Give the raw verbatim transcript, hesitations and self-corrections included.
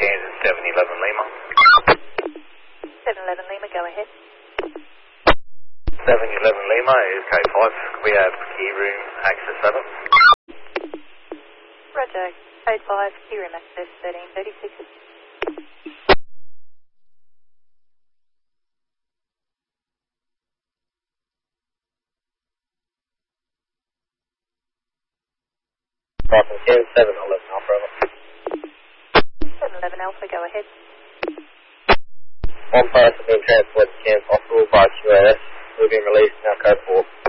Kansas seven eleven Lima. seven eleven Lima, go ahead. seven eleven Lima is K five. We have key room access seven. Roger, code five, key room access thirteen thirty-six. Boston Kansas seven eleven Alpha. seven eleven Alpha, go ahead. One person being transported to Kansas Hospital by Q A S. We've been released now code four.